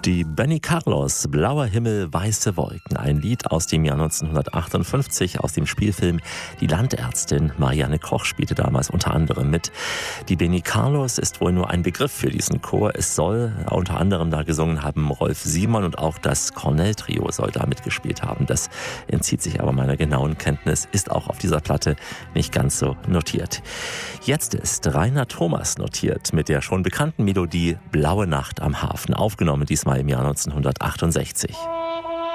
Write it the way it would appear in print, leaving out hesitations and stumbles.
Die Benny Carlos, Blauer Himmel, weiße Wolken. Ein Lied aus dem Jahr 1958 aus dem Spielfilm Die Landärztin. Marianne Koch spielte damals unter anderem mit. Die Benny Carlos ist wohl nur ein Begriff für diesen Chor. Es soll unter anderem da gesungen haben Rolf Simon und auch das Cornell-Trio soll da mitgespielt haben. Das entzieht sich aber meiner genauen Kenntnis, ist auch auf dieser Platte nicht ganz so notiert. Jetzt ist Rainer Thomas notiert mit der schon bekannten Melodie Blaue Nacht am Hafen, aufgenommen diesmal im Jahr 1968.